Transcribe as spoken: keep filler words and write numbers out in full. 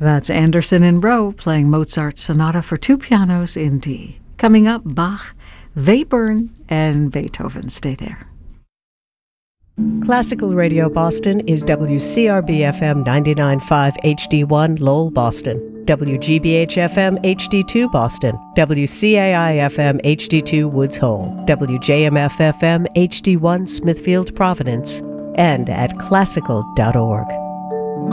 That's Anderson and Rowe playing Mozart's Sonata for Two Pianos in D. Coming up, Bach, Webern, and Beethoven. Stay there. Classical Radio Boston is W C R B F M ninety-nine point five H D one Lowell, Boston, W G B H F M H D two Boston, W C A I F M H D two Woods Hole, W J M F F M H D one Smithfield, Providence, and at classical dot org.